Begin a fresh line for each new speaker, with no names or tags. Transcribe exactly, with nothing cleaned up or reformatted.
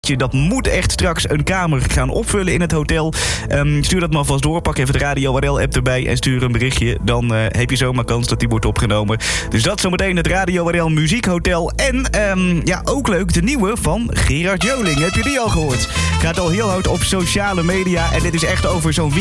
Dat moet echt straks een kamer gaan opvullen in het hotel. Um, stuur dat maar vast door. Pak even de Radio R L-app erbij en stuur een berichtje. Dan uh, heb je zomaar kans dat die wordt opgenomen. Dus dat zometeen het Radio R L Muziekhotel. En um, ja, ook leuk, de nieuwe van Gerard Joling. Heb je die al gehoord? Gaat al heel hard op sociale media. En dit is echt over zo'n